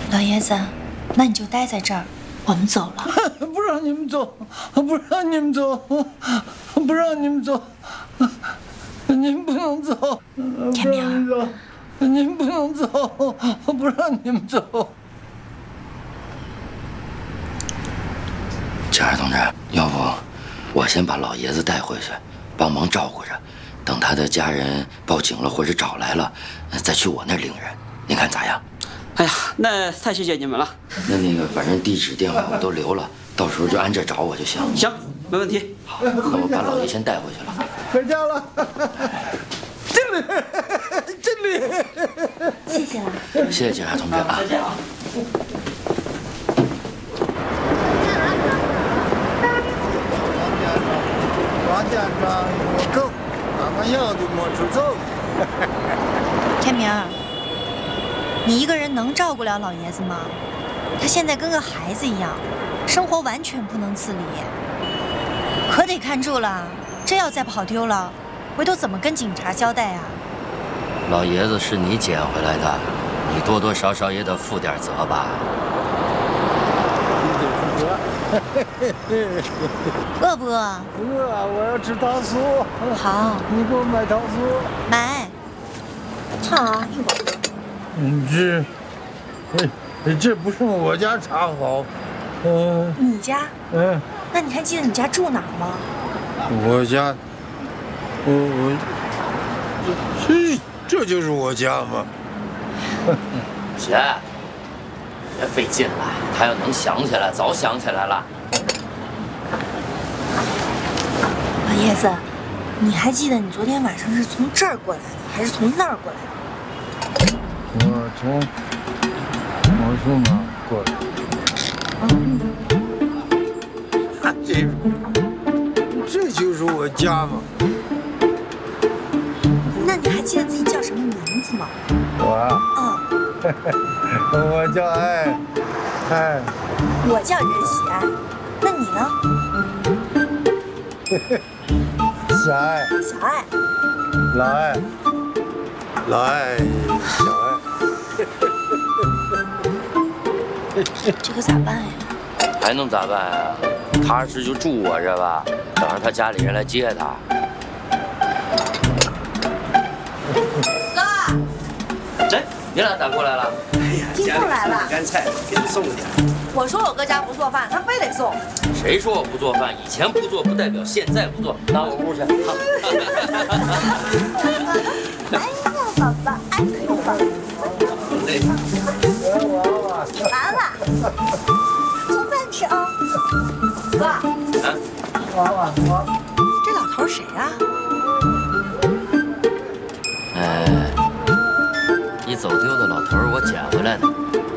老爷子，那你就待在这儿，我们走了。 不让你们走，不让你们走，不让你们走，您不能走， 天明， 您不能走，不让你们走。 嘉儿同志，要不我先把老爷子带回去，帮忙照顾着，等他的家人报警了或者找来了，再去我那儿领人，您看咋样？ 哎呀，那太谢谢你们了。 那个，反正地址电话我都留了，到时候就按这找我就行。 行，没问题。 好，那我把老爷先带回去了。 回家了，真理。 谢谢了。 谢谢警察同志啊。 再见啊。 王家长有够，俺们要的没出走。 天明，你一个人能照顾了老爷子吗？他现在跟个孩子一样，生活完全不能自理，可得看住了。这要再跑丢了，回头怎么跟警察交代啊？ 老爷子是你捡回来的，你多多少少也得负点责吧？ 饿不饿？ 饿，我要吃糖酥。 好， 你给我买糖酥。 买。好。 这不是我家茶好。 你家？那你还记得你家住哪儿吗？ 我家，这就是我家吗？ 姐，别费劲了，他要能想起来，早想起来了。 老爷子，你还记得你昨天晚上是从这儿过来的，还是从那儿过来的？ 我从哪儿过来？这就是我家吗？ 那你还记得自己叫什么名字吗？ 我，我叫爱。 我叫任喜爱，那你呢？ 小爱。 小爱。 老爱。老爱。小爱。 这可咋办呀？ 还能咋办啊？踏实就住我这吧，等着他家里人来接他。 哥， 这你俩咋过来了？ 哎呀， 金凤来了， 干菜给你送点。 我说我搁家不做饭，他非得送。 谁说我不做饭？以前不做不代表现在不做。拿我屋去。 哎呀，宝宝，哎呀，宝宝，完了，做饭吃啊。 哥， 这老头谁啊？ 一走丢的老头我捡回来的。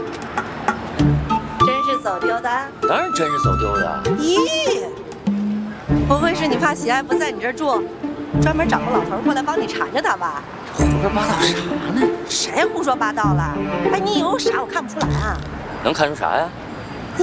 真是走丢的？ 当然真是走丢的。 咦，不会是你怕喜爱不在你这儿住，专门找个老头过来帮你缠着他吧？ 胡说八道啥呢？ 谁胡说八道了？哎，你以为我傻，我看不出来啊？ 能看出啥呀？